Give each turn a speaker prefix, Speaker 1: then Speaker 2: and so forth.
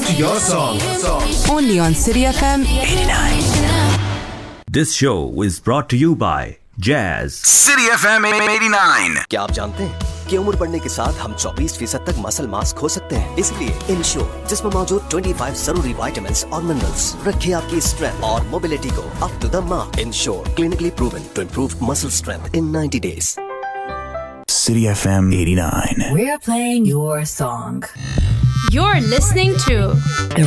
Speaker 1: your song.
Speaker 2: Only on City FM 89.
Speaker 3: This show is brought to you by Jazz.
Speaker 4: City FM 89.
Speaker 5: क्या आप जानते हैं कि उम्र बढ़ने के साथ हम 24% तक मसल मास खो सकते हैं? इसलिए इंश्योर, जिसमें मौजूद 25 जरूरी विटामिन्स और मिनरल्स, रखे आपकी स्ट्रेंथ और मोबिलिटी को up to the mark. Ensure, clinically proven to improve muscle strength in 90 days.
Speaker 6: City FM 89.
Speaker 7: We're playing your song.
Speaker 8: You're listening to
Speaker 7: The